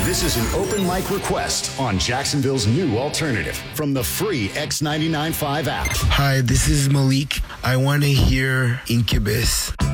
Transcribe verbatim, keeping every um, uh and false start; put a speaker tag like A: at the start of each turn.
A: This is an open mic request on Jacksonville's new alternative from the free X ninety-nine point five app.
B: Hi, this is Malik. I want to hear Incubus.